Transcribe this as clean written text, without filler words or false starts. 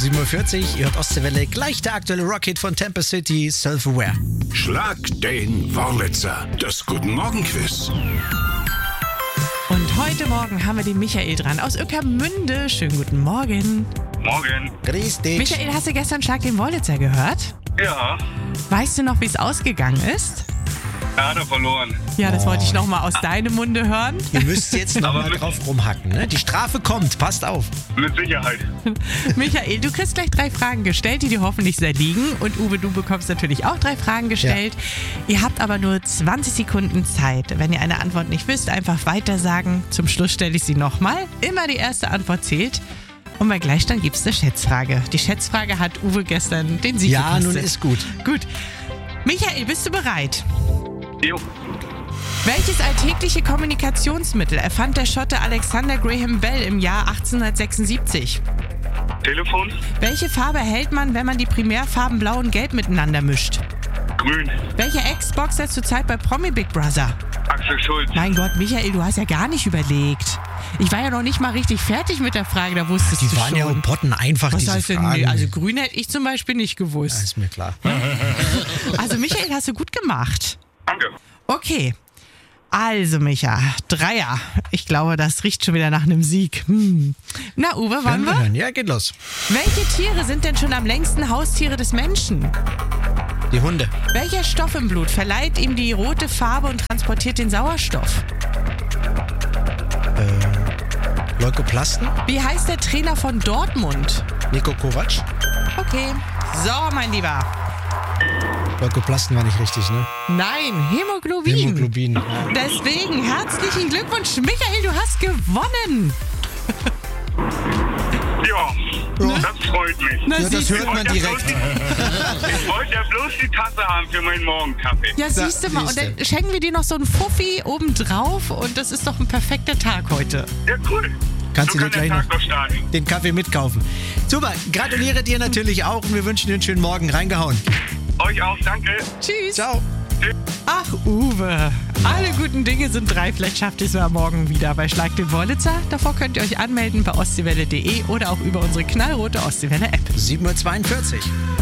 7.40 Uhr, ihr hört Ostseewelle, gleich der aktuelle Rocket von Temper City, Self-Aware. Schlag den Wurlitzer, das Guten Morgen-Quiz. Und heute Morgen haben wir den Michael dran aus Ueckermünde. Schönen guten Morgen. Morgen. Grüß dich. Michael, hast du gestern Schlag den Wurlitzer gehört? Ja, Weißt du noch, wie es ausgegangen ist? er hat er verloren. Ja, das wollte ich nochmal aus deinem Munde hören. Ihr müsst jetzt noch mal drauf rumhacken, ne? Die Strafe kommt, passt auf. Mit Sicherheit. Michael, du kriegst gleich 3 Fragen gestellt, die dir hoffentlich sehr liegen. Und Uwe, du bekommst natürlich auch 3 Fragen gestellt. Ihr habt aber nur 20 Sekunden Zeit. Wenn ihr eine Antwort nicht wisst, einfach weitersagen. Zum Schluss stelle ich sie nochmal. Immer die erste Antwort zählt. Und bei Gleichstand gibt es eine Schätzfrage. Die Schätzfrage hat Uwe gestern den Sieg Ja, gekostet. nun ist gut. Gut. Michael, bist du bereit? Jo. Welches alltägliche Kommunikationsmittel erfand der Schotte Alexander Graham Bell im Jahr 1876? Telefon. Welche Farbe erhält man, wenn man die Primärfarben Blau und Gelb miteinander mischt? Grün. Welcher Ex-Boxer ist zurzeit bei Promi Big Brother? Axel Schulz. Mein Gott, Michael, du hast ja gar nicht überlegt. Ich war ja noch nicht mal richtig fertig mit der Frage, da wusstest Die du waren schon. ja auch potten einfach, Was diese heißt denn, Fragen. nee, also grün hätte ich zum Beispiel nicht Ja, gewusst. ist mir klar. Also Michael, hast du gut gemacht. Danke. Okay. Also, Micha, Dreier. Ich glaube, das riecht schon wieder nach einem Sieg. Na, Uwe, wollen wir? Hören. Ja, geht los. Welche Tiere sind denn schon am längsten Haustiere des Menschen? Die Hunde. Welcher Stoff im Blut verleiht ihm die rote Farbe und transportiert den Sauerstoff? Leukoplasten. Wie heißt der Trainer von Dortmund? Niko Kovac. Okay. So, mein Lieber. Leukoplasten war nicht richtig, ne? Nein, Hämoglobin. Hämoglobin. Deswegen herzlichen Glückwunsch, Michael, du hast gewonnen. Ja, das freut mich. Na, Ja, das siehst du hört man Ich direkt. wollte ja bloß die Tasse haben für meinen Morgenkaffee. Ja, siehst du mal. Und siehste. dann schenken wir dir noch so einen Fuffi obendrauf und das ist doch ein perfekter Tag heute. Ja, cool. Kannst so du dir kann der gleich Tag noch starten. Den Kaffee mitkaufen. Super, gratuliere dir natürlich auch und wir wünschen dir einen schönen Morgen. Reingehauen. Euch auch, danke. Tschüss. Ciao. Ach, Uwe. Alle guten Dinge sind 3. Vielleicht schafft ihr es ja morgen wieder bei Schlag den Wurlitzer. Davor könnt ihr euch anmelden bei ostseewelle.de oder auch über unsere knallrote Ostseewelle-App. 7.42 Uhr.